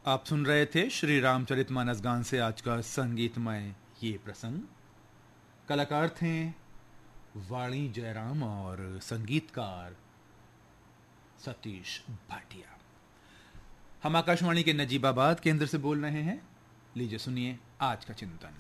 आप सुन रहे थे श्री रामचरितमानस गान से आज का संगीतमय ये प्रसंग। कलाकार थे वाणी जयराम और संगीतकार सतीश भाटिया। हम आकाशवाणी के नजीबाबाद केंद्र से बोल रहे हैं। लीजिए सुनिए आज का चिंतन।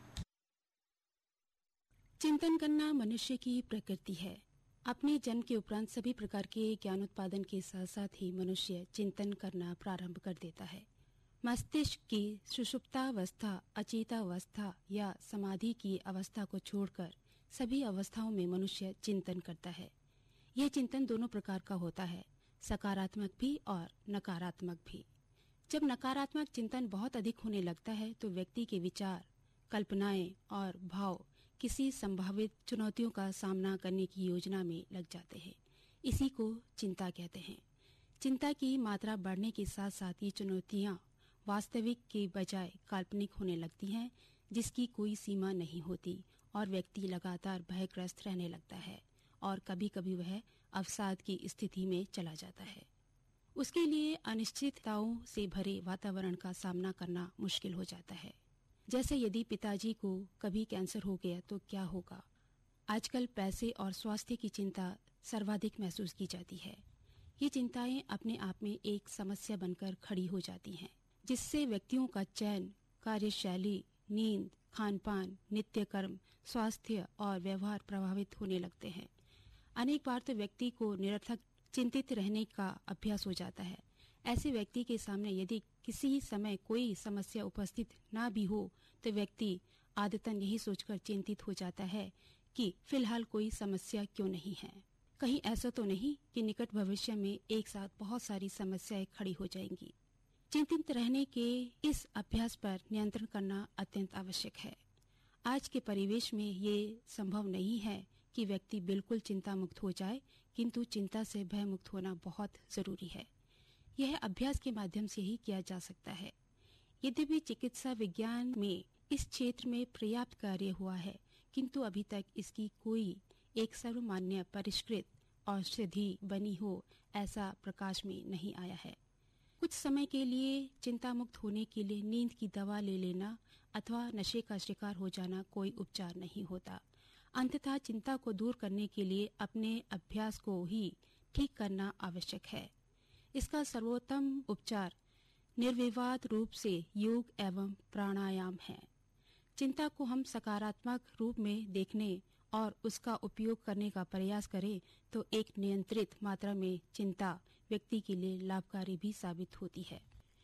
चिंतन करना मनुष्य की प्रकृति है। अपने जन्म के उपरांत सभी प्रकार के ज्ञान उत्पादन के साथ साथ ही मनुष्य चिंतन करना प्रारंभ कर देता है। मस्तिष्क की सुषुप्तावस्था, अचेतावस्था या समाधि की अवस्था को छोड़कर सभी अवस्थाओं में मनुष्य चिंतन करता है। यह चिंतन दोनों प्रकार का होता है, सकारात्मक भी और नकारात्मक भी। जब नकारात्मक चिंतन बहुत अधिक होने लगता है तो व्यक्ति के विचार, कल्पनाएं और भाव किसी संभावित चुनौतियों का सामना करने की योजना में लग जाते हैं। इसी को चिंता कहते हैं। चिंता की मात्रा बढ़ने के साथ साथ ये चुनौतियां वास्तविक के बजाय काल्पनिक होने लगती हैं, जिसकी कोई सीमा नहीं होती और व्यक्ति लगातार भयग्रस्त रहने लगता है और कभी कभी वह अवसाद की स्थिति में चला जाता है। उसके लिए अनिश्चितताओं से भरे वातावरण का सामना करना मुश्किल हो जाता है। जैसे यदि पिताजी को कभी कैंसर हो गया तो क्या होगा। आजकल पैसे और स्वास्थ्य की चिंता सर्वाधिक महसूस की जाती है। ये चिंताएं अपने आप में एक समस्या बनकर खड़ी हो जाती हैं, जिससे व्यक्तियों का चयन, कार्यशैली, नींद, खान-पान, नित्य कर्म, स्वास्थ्य और व्यवहार प्रभावित होने लगते हैं। अनेक बार तो व्यक्ति को निरर्थक चिंतित रहने का अभ्यास हो जाता है। ऐसे व्यक्ति के सामने यदि किसी समय कोई समस्या उपस्थित ना भी हो तो व्यक्ति आदतन यही सोचकर चिंतित हो जाता है कि फिलहाल कोई समस्या क्यों नहीं है। कहीं ऐसा तो नहीं कि निकट भविष्य में एक साथ बहुत सारी समस्याएं खड़ी हो जाएंगी। चिंतित रहने के इस अभ्यास पर नियंत्रण करना अत्यंत आवश्यक है। आज के परिवेश में ये संभव नहीं है कि व्यक्ति बिल्कुल चिंता मुक्त हो जाए, किंतु चिंता से भय मुक्त होना बहुत जरूरी है। यह अभ्यास के माध्यम से ही किया जा सकता है। यद्यपि चिकित्सा विज्ञान में इस क्षेत्र में पर्याप्त कार्य हुआ है, किंतु अभी तक इसकी कोई एक सर्वमान्य परिष्कृत औषधि बनी हो ऐसा प्रकाश में नहीं आया है। कुछ समय के लिए चिंता मुक्त होने के लिए नींद की दवा ले लेना अथवा नशे का शिकार हो जाना कोई उपचार नहीं होता। अंततः चिंता को दूर करने के लिए अपने अभ्यास को ही ठीक करना आवश्यक है। इसका सर्वोत्तम उपचार निर्विवाद रूप से योग एवं प्राणायाम है। चिंता को हम सकारात्मक रूप में देखने और उसका उपयोग करने का प्रयास करें तो एक नियंत्रित मात्रा में चिंता व्यक्ति के लिए लाभकारी भी साबित होती है।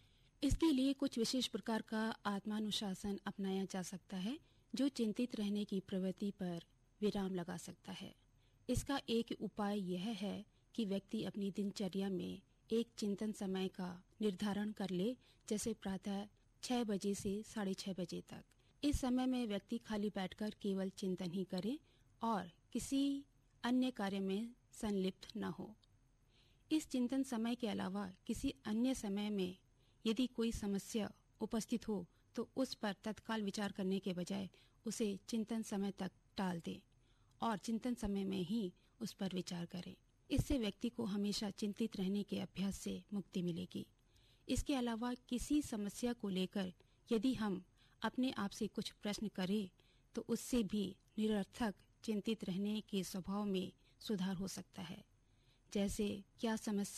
इसके लिए कुछ विशेष प्रकार का आत्मानुशासन अपनाया जा सकता है, जो चिंतित रहने की प्रवृत्ति पर विराम लगा सकता है। इसका एक उपाय यह है कि व्यक्ति अपनी दिनचर्या में एक चिंतन समय का निर्धारण कर ले, जैसे प्रातः 6 बजे से 6:30 बजे तक। इस समय में व्यक्ति खाली बैठकर केवल चिंतन ही करे और किसी अन्य कार्य में संलिप्त न हो। इस चिंतन समय के अलावा किसी अन्य समय में यदि कोई समस्या उपस्थित हो तो उस पर तत्काल विचार करने के बजाय उसे चिंतन समय तक टाल दे और चिंतन समय में ही उस पर विचार करें। इससे व्यक्ति को हमेशा चिंतित रहने के अभ्यास से मुक्ति मिलेगी। इसके अलावा किसी समस्या को लेकर यदि हम अपने आप से कुछ प्रश्न करें तो उससे भी निरर्थक चिंतित रहने के स्वभाव में सुधार हो सकता है। जैसे क्या समस्या